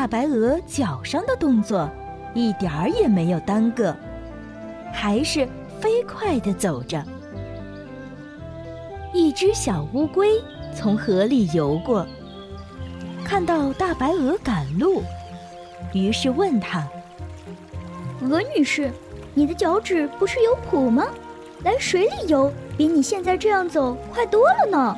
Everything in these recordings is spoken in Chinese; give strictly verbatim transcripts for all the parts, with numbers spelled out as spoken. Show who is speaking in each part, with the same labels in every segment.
Speaker 1: 大白鹅脚上的动作一点儿也没有耽搁，还是飞快地走着。一只小乌龟从河里游过，看到大白鹅赶路，于是问她：
Speaker 2: 鹅女士，你的脚趾不是有蹼吗？来水里游比你现在这样走快多了呢。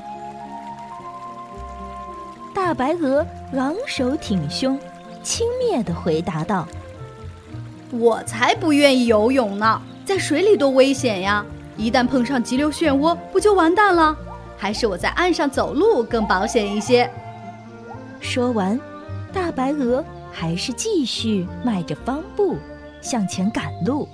Speaker 1: 大白鹅昂首挺胸，轻蔑地回答道：
Speaker 3: 我才不愿意游泳呢，在水里多危险呀，一旦碰上急流漩涡不就完蛋了？还是我在岸上走路更保险一些。
Speaker 1: 说完，大白鹅还是继续迈着方步向前赶路。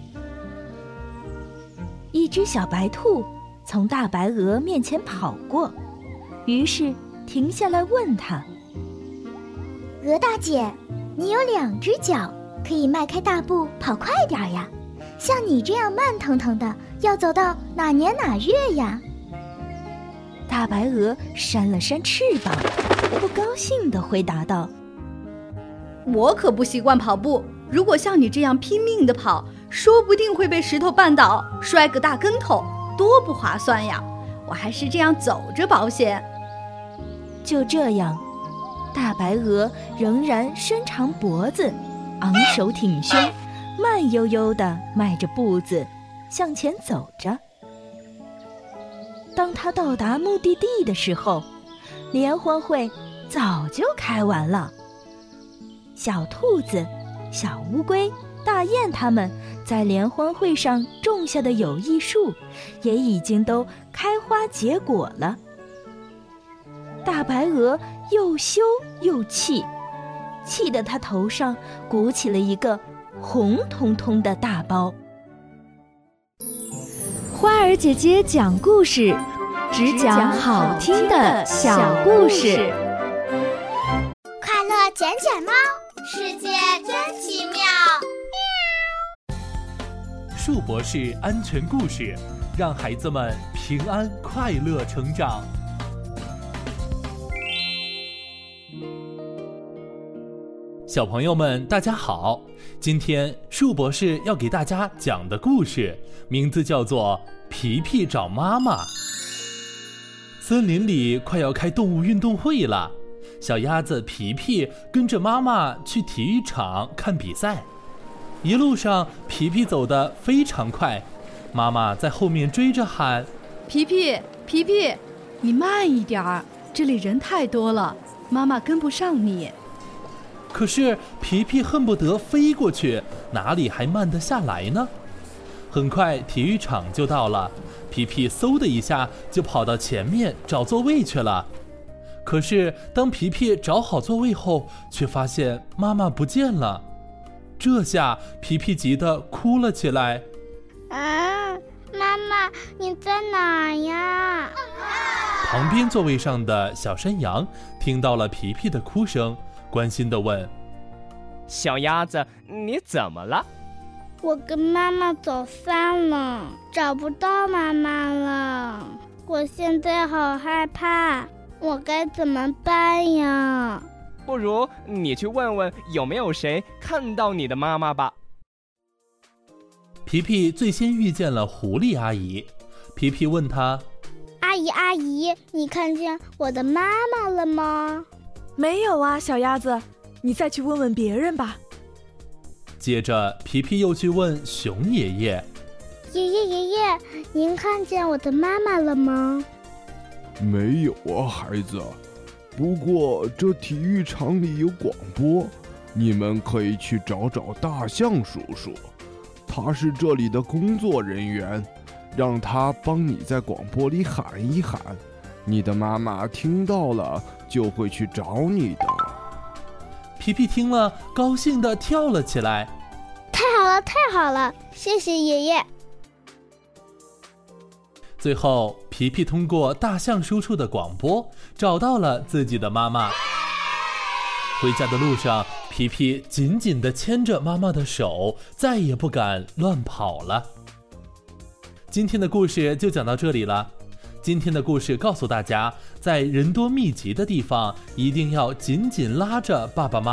Speaker 1: 一只小白兔从大白鹅面前跑过，于是停下来问它：
Speaker 2: 鹅大姐，你有两只脚，可以迈开大步跑快点呀，像你这样慢腾腾的，要走到哪年哪月呀？
Speaker 1: 大白鹅扇了扇翅膀，不高兴地回答道：
Speaker 3: 我可不习惯跑步，如果像你这样拼命地跑，说不定会被石头绊倒，摔个大跟头，多不划算呀！我还是这样走着保险。
Speaker 1: 就这样，大白鹅仍然伸长脖子，昂首挺胸，慢悠悠地迈着步子向前走着。当它到达目的地的时候，联欢会早就开完了。小兔子、小乌龟、大雁它们在联欢会上种下的友谊树也已经都开花结果了。大白鹅又羞又气，气得它头上鼓起了一个红彤彤的大包。
Speaker 4: 花儿姐姐讲故事，只讲好听的小故事。
Speaker 5: 快乐捡捡猫，世界真奇妙。
Speaker 6: 树博士安全故事，让孩子们平安快乐成长。小朋友们大家好，今天树博士要给大家讲的故事名字叫做皮皮找妈妈。森林里快要开动物运动会了，小鸭子皮皮跟着妈妈去体育场看比赛。一路上皮皮走得非常快，妈妈在后面追着喊：
Speaker 3: 皮皮皮皮，你慢一点儿，这里人太多了，妈妈跟不上你。
Speaker 6: 可是皮皮恨不得飞过去，哪里还慢得下来呢？很快体育场就到了，皮皮嗖的一下就跑到前面找座位去了。可是当皮皮找好座位后，却发现妈妈不见了。这下皮皮急得哭了起来。
Speaker 5: 啊，妈妈，你在哪呀？
Speaker 6: 旁边座位上的小山羊听到了皮皮的哭声，关心地问：
Speaker 7: 小鸭子，你怎么了？
Speaker 5: 我跟妈妈走散了，找不到妈妈了，我现在好害怕，我该怎么办呀？
Speaker 7: 不如你去问问有没有谁看到你的妈妈吧。
Speaker 6: 皮皮最先遇见了狐狸阿姨，皮皮问她：
Speaker 5: 阿姨阿姨，你看见我的妈妈了吗？
Speaker 4: 没有啊，小鸭子，你再去问问别人吧。
Speaker 6: 接着皮皮又去问熊爷爷：
Speaker 5: 爷爷爷爷，您看见我的妈妈了吗？
Speaker 8: 没有啊，孩子，不过这体育场里有广播，你们可以去找找大象叔叔，他是这里的工作人员，让他帮你在广播里喊一喊，你的妈妈听到了就会去找你的。
Speaker 6: 皮皮听了，高兴地跳了起来。
Speaker 5: 太好了，太好了，谢谢爷爷。
Speaker 6: 最后，皮皮通过大象叔叔的广播，找到了自己的妈妈。回家的路上，皮皮紧紧地牵着妈妈的手，再也不敢乱跑了。今天的故事就讲到这里了。今天的故事告诉大家，在人多密集的地方，一定要紧紧拉着爸爸妈妈